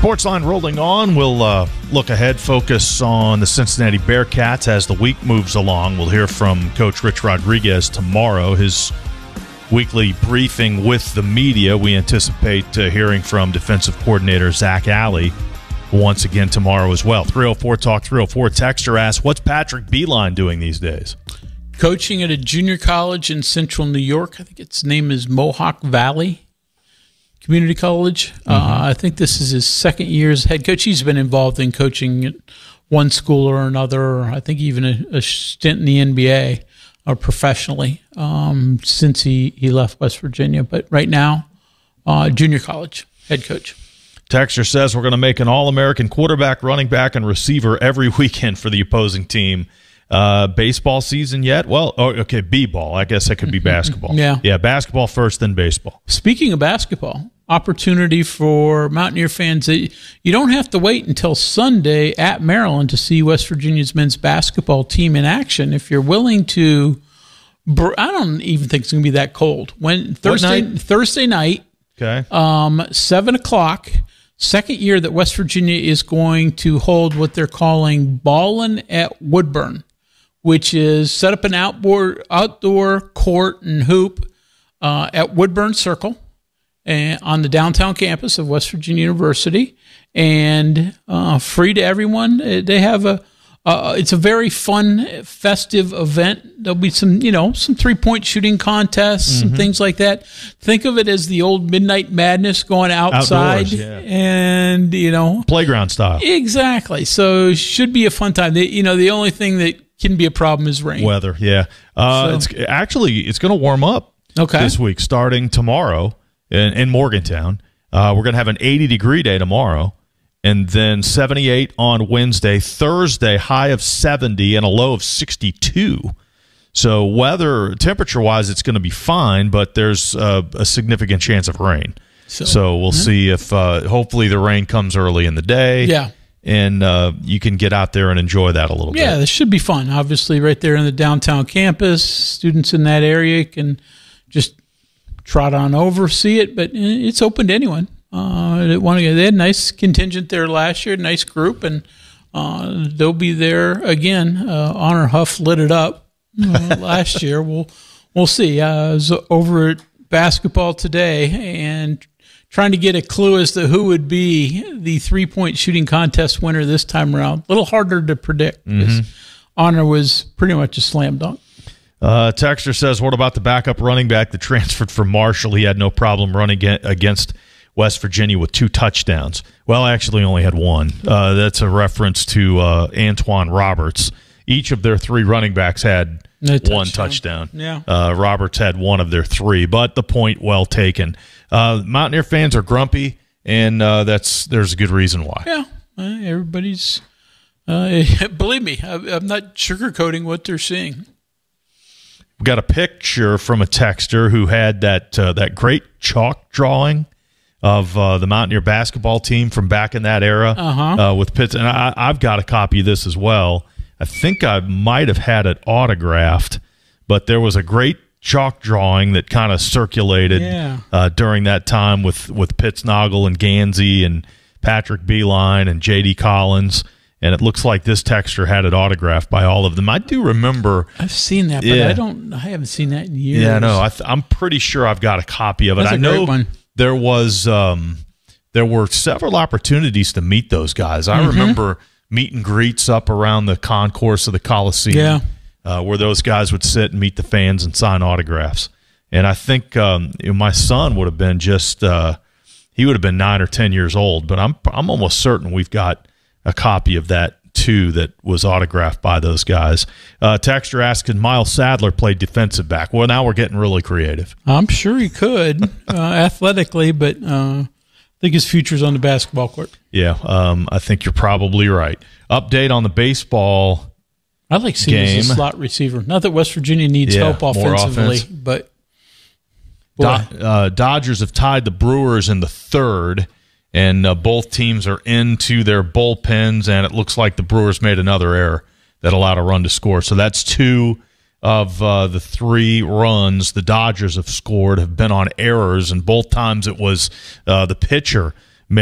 Sportsline rolling on. We'll look ahead, focus on the Cincinnati Bearcats as the week moves along. We'll hear from Coach Rich Rodriguez tomorrow, his weekly briefing with the media. We anticipate hearing from defensive coordinator Zach Alley once again tomorrow as well. 304-TALK, 304. Texter asks, what's Patrick Beilein doing these days? Coaching at a junior college in central New York. I think its name is Mohawk Valley Community College. I think this is his second year as head coach. He's been involved in coaching at one school or another, I think even a stint in the NBA professionally since he left West Virginia. But right now, junior college head coach. Texter says we're going to make an All-American quarterback, running back, and receiver every weekend for the opposing team. Baseball season yet? Well, okay, B-ball. I guess that could be basketball. Yeah, basketball first, then baseball. Speaking of basketball, opportunity for Mountaineer fans. You don't have to wait until Sunday at Maryland to see West Virginia's men's basketball team in action. If you're willing to, I don't even think it's going to be that cold. Thursday night, okay, 7 o'clock. Second year that West Virginia is going to hold what they're calling Ballin' at Woodburn, which is set up an outdoor court and hoop at Woodburn Circle and on the downtown campus of West Virginia University, and free to everyone. They have it's a very fun, festive event. There'll be some 3-point shooting contests and things like that. Think of it as the old Midnight Madness going outside. Outdoors, yeah. And, playground style. Exactly. So it should be a fun time. The only thing that can be a problem is rain. Weather, yeah. It's going to warm up this week, starting tomorrow in Morgantown. We're going to have an 80-degree day tomorrow. And then 78 on Wednesday. Thursday, high of 70 and a low of 62. So temperature-wise, it's going to be fine, but there's a significant chance of rain. So we'll see if hopefully the rain comes early in the day. Yeah. And you can get out there and enjoy that a little bit. Yeah, this should be fun. Obviously, right there in the downtown campus, students in that area can just trot on over, see it, but it's open to anyone. They had a nice contingent there last year, nice group, and they'll be there again. Honor Huff lit it up last year. We'll see. I was over at basketball today and trying to get a clue as to who would be the 3-point shooting contest winner this time around. A little harder to predict because Honor was pretty much a slam dunk. Texter says, what about the backup running back that transferred from Marshall? He had no problem running against West Virginia with 2 touchdowns. Well, actually only had 1. That's a reference to Antoine Roberts. Each of their 3 running backs had 1 touchdown. Yeah. Roberts had 1 of their 3, but the point well taken. Mountaineer fans are grumpy, and there's a good reason why. Yeah, everybody's believe me, I'm not sugarcoating what they're seeing. We got a picture from a texter who had that great chalk drawing of the Mountaineer basketball team from back in that era with Pitts. And I've got a copy of this as well. I think I might have had it autographed, but there was a great chalk drawing that kind of circulated during that time with Pittsnoggle and Gansey and Patrick Beilein and J.D. Collins. And it looks like this texter had it autographed by all of them. I do remember. I've seen that, but I haven't seen that in years. Yeah, no, I'm pretty sure I've got a copy of it. That's a great one. There were several opportunities to meet those guys. I remember meet and greets up around the concourse of the Coliseum, where those guys would sit and meet the fans and sign autographs. And I think my son would have been he would have been 9 or 10 years old, but I'm almost certain we've got a copy of that too that was autographed by those guys. Texter asking, Miles Sadler played defensive back. Well, now we're getting really creative. I'm sure he could athletically, but I think his future's on the basketball court. Yeah, I think you're probably right. Update on the baseball I'd like to see him as a slot receiver. Not that West Virginia needs help offensively, but Dodgers have tied the Brewers in the 3rd. And both teams are into their bullpens, and it looks like the Brewers made another error that allowed a run to score. So that's 2 of the 3 runs the Dodgers have scored have been on errors, and both times it was the pitcher